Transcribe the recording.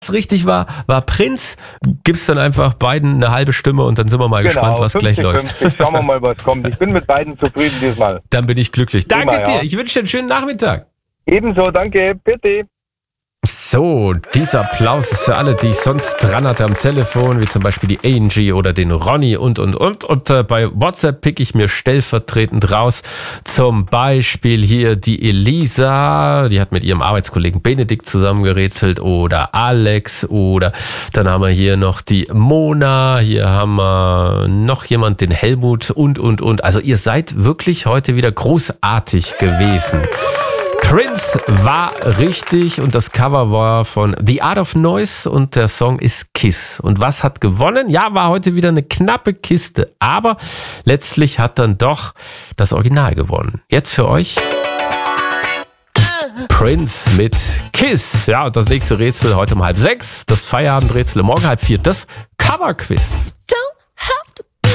richtig war Prinz. Gibt's dann einfach beiden eine halbe Stimme und dann sind wir mal gespannt, was 50, gleich läuft. 50. Schauen wir mal, was kommt. Ich bin mit beiden zufrieden diesmal. Dann bin ich glücklich. Danke Prima, dir. ja. Ich wünsche dir einen schönen Nachmittag. Ebenso, danke. Bitte. So, dieser Applaus ist für alle, die ich sonst dran hatte am Telefon, wie zum Beispiel die Angie oder den Ronny und. Und bei WhatsApp pick ich mir stellvertretend raus. Zum Beispiel hier die Elisa, die hat mit ihrem Arbeitskollegen Benedikt zusammengerätselt, oder Alex, oder dann haben wir hier noch die Mona, hier haben wir noch jemand, den Helmut und. Also ihr seid wirklich heute wieder großartig gewesen. Prince war richtig und das Cover war von The Art of Noise und der Song ist Kiss. Und was hat gewonnen? Ja, war heute wieder eine knappe Kiste, aber letztlich hat dann doch das Original gewonnen. Jetzt für euch Prince mit Kiss. Ja, und das nächste Rätsel heute um 5:30, das Feierabendrätsel morgen 5:30, das Coverquiz.